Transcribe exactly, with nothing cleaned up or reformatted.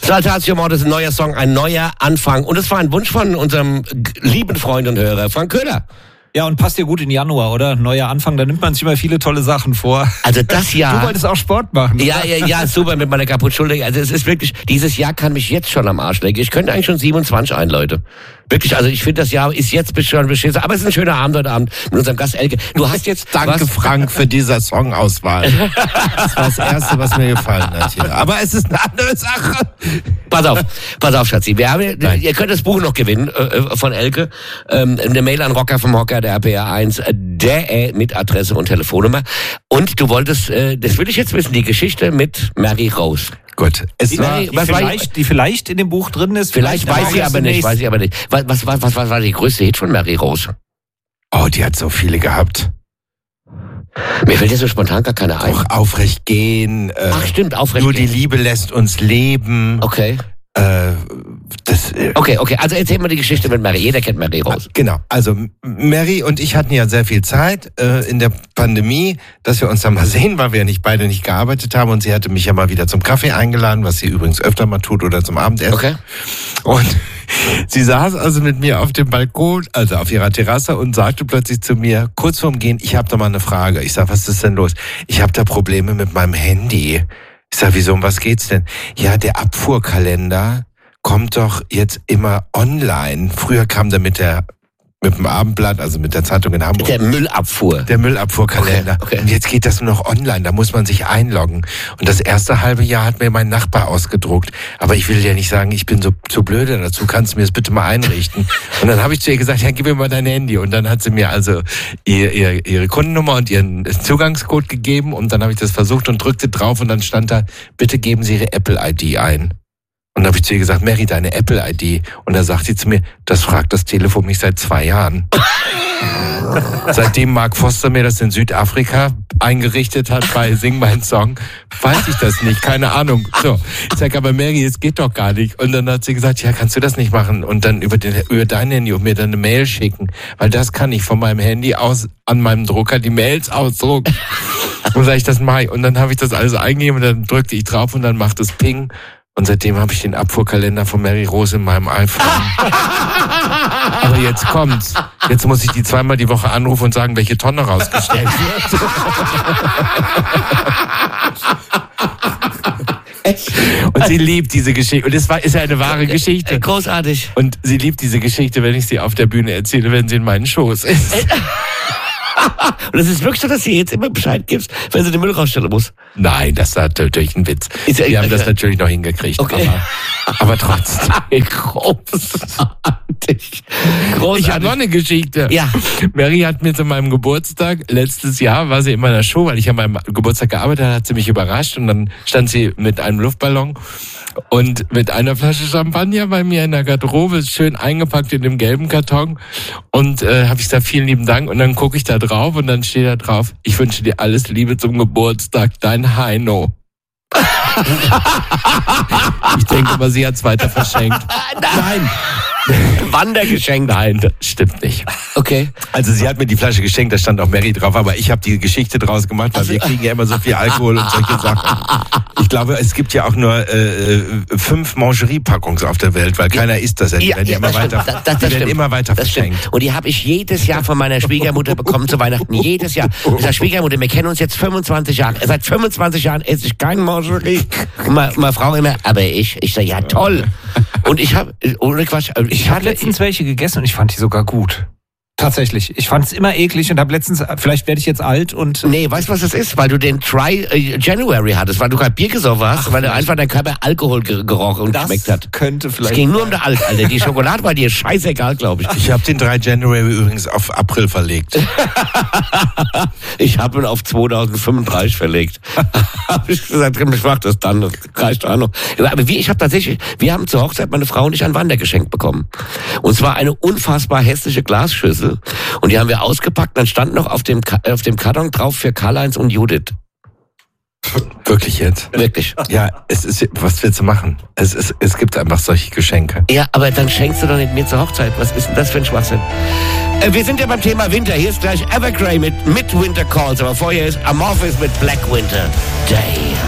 Saltatio Mortis, ein neuer Song, ein neuer Anfang. Und es war ein Wunsch von unserem lieben Freund und Hörer, Frank Köhler. Ja, und passt dir gut in Januar, oder? Neuer Anfang, da nimmt man sich immer viele tolle Sachen vor. Also das Jahr... Du wolltest auch Sport machen, Ja, ja, ja, super mit meiner Kaputtschulter. Also es ist wirklich, dieses Jahr kann mich jetzt schon am Arsch legen. Ich könnte eigentlich schon siebenundzwanzig ein, Leute. Wirklich, also ich finde, das Jahr ist jetzt schon beschissen. Aber es ist ein schöner Abend heute Abend mit unserem Gast Elke. Du hast jetzt... Danke, was? Frank, für diese Songauswahl. Das war das Erste, was mir gefallen hat hier. Aber es ist eine andere Sache. Pass auf, pass auf, Schatzi. Wir haben, ihr könnt das Buch noch gewinnen äh, von Elke. Ähm, eine Mail an Rocker vom Hocker, der R P R eins, der mit Adresse und Telefonnummer. Und du wolltest, äh, das will ich jetzt wissen, die Geschichte mit Mary Rose. Gut. Es Die, war, die, was war- vielleicht, die vielleicht in dem Buch drin ist. Vielleicht, weiß aber sie aber nicht, demnächst. weiß sie aber nicht. Was, was, was, was, was war die größte Hit von Mary Rose? oh, die hat so viele gehabt. Mir fällt jetzt so spontan gar keine ein. Auch aufrecht gehen. Äh, Ach stimmt, aufrecht Nur die gehen. Liebe lässt uns leben. Okay. Äh, das, äh, Okay, okay. Also erzähl mal die Geschichte mit Mary. Jeder kennt Mary Rose. Genau, also Mary und ich hatten ja sehr viel Zeit äh, in der Pandemie, dass wir uns dann mal sehen, weil wir ja nicht beide nicht gearbeitet haben und sie hatte mich ja mal wieder zum Kaffee eingeladen, was sie übrigens öfter mal tut oder zum Abendessen. Okay. Und sie saß also mit mir auf dem Balkon, also auf ihrer Terrasse und sagte plötzlich zu mir, kurz vorm Gehen, ich habe da mal eine Frage. Ich sag, was ist denn los? Ich habe da Probleme mit meinem Handy. Ich sag, wieso, um was geht's denn? Ja, der Abfuhrkalender kommt doch jetzt immer online. Früher kam der mit der mit dem Abendblatt, also mit der Zeitung in Hamburg. Der Müllabfuhr. Der Müllabfuhrkalender. Okay, okay. Und jetzt geht das nur noch online, da muss man sich einloggen. Und das erste halbe Jahr hat mir mein Nachbar ausgedruckt. Aber ich will dir nicht sagen, ich bin so zu blöde dazu, kannst du mir das bitte mal einrichten? Und dann habe ich zu ihr gesagt, ja, gib mir mal dein Handy. Und dann hat sie mir also ihr, ihr, ihre Kundennummer und ihren Zugangscode gegeben. Und dann habe ich das versucht und drückte drauf und dann stand da, bitte geben Sie Ihre Apple-I D ein. Und dann habe ich zu ihr gesagt, Mary, deine Apple-I D. Und da sagt sie zu mir, das fragt das Telefon mich seit zwei Jahren. Seitdem Mark Foster mir das in Südafrika eingerichtet hat bei Sing mein Song, weiß ich das nicht, keine Ahnung. So, ich sag aber Mary, es geht doch gar nicht. Und dann hat sie gesagt, ja, kannst du das nicht machen und dann über, den, über dein Handy und mir dann eine Mail schicken, weil das kann ich von meinem Handy aus an meinem Drucker die Mails ausdrucken. Und sag ich, das mache ich. Und dann habe ich das alles eingegeben und dann drückte ich drauf und dann macht es Ping. Und seitdem habe ich den Abfuhrkalender von Mary Rose in meinem iPhone. Aber jetzt kommt's. Jetzt muss ich die zweimal die Woche anrufen und sagen, welche Tonne rausgestellt wird. Und sie liebt diese Geschichte. Und es war, ist ja eine wahre Geschichte. Großartig. Und sie liebt diese Geschichte, wenn ich sie auf der Bühne erzähle, wenn sie in meinen Schoß ist. Und es ist wirklich so, dass sie jetzt immer Bescheid gibst, wenn sie den Müll rausstellen muss. Nein, das ist natürlich ein Witz. Ist ja- Wir haben das natürlich noch hingekriegt. Okay. Aber, aber trotzdem. Großartig. Großartig. Ich habe noch eine Geschichte. Ja. Mary hat mir zu meinem Geburtstag, letztes Jahr war sie in meiner Show, weil ich an meinem Geburtstag gearbeitet habe, hat sie mich überrascht und dann stand sie mit einem Luftballon und mit einer Flasche Champagner bei mir in der Garderobe, schön eingepackt in dem gelben Karton und äh, habe ich gesagt, vielen lieben Dank und dann gucke ich da drauf und dann steht da drauf, ich wünsche dir alles Liebe zum Geburtstag, dein Heino. Ich denke aber, sie hat es weiter verschenkt. Nein. Wandergeschenk. Nein, das stimmt nicht. Okay. Also sie hat mir die Flasche geschenkt, da stand auch Mary drauf, aber ich habe die Geschichte draus gemacht, weil wir kriegen ja immer so viel Alkohol und solche Sachen. Ich glaube, es gibt ja auch nur äh, fünf Mangerie-Packungen auf der Welt, weil keiner isst das ja. Die werden ja, immer das weiter, stimmt. Das- das die werden stimmt. immer weiter Das verschenkt. stimmt. Und die habe ich jedes Jahr von meiner Schwiegermutter bekommen zu Weihnachten. Jedes Jahr. Ich sage, Schwiegermutter, wir kennen uns jetzt fünfundzwanzig Jahre. Seit fünfundzwanzig Jahren esse ich kein Mangerie. Und meine, meine Frau immer, aber ich. Ich sage, ja toll. Und ich habe, ohne Quatsch, ich, Ich habe hatte letztens welche gegessen und ich fand die sogar gut. Tatsächlich. Ich fand es immer eklig und habe letztens, vielleicht werde ich jetzt alt und... Nee, weißt du, was das ist? Weil du den Try äh, January hattest, weil du gerade Bier gesoffen hast, Ach, weil du einfach dein Körper Alkohol ge- gerochen und das geschmeckt hat. könnte Es vielleicht... ging nur um den Alk, Alter. Die Schokolade war dir scheißegal, glaube ich. Ich habe den drei January übrigens auf April verlegt. Ich habe ihn auf zweitausendfünfunddreißig verlegt. Habe ich gesagt, ich mach das dann, das reicht auch noch. Aber wir, ich habe tatsächlich, wir haben zur Hochzeit meine Frau und ich ein Wandergeschenk bekommen. Und zwar eine unfassbar hässliche Glasschüssel. Und die haben wir ausgepackt, dann stand noch auf dem, Ka- auf dem Karton drauf für Karl-Heinz und Judith. Wirklich jetzt? Wirklich. Ja, es ist, was willst du machen? Es, ist, es gibt einfach solche Geschenke. Ja, aber dann schenkst du doch nicht mir zur Hochzeit. Was ist denn das für ein Schwachsinn? Äh, wir sind ja beim Thema Winter. Hier ist gleich Evergrey mit, mit Winter Calls. Aber vorher ist Amorphis mit Black Winter Day.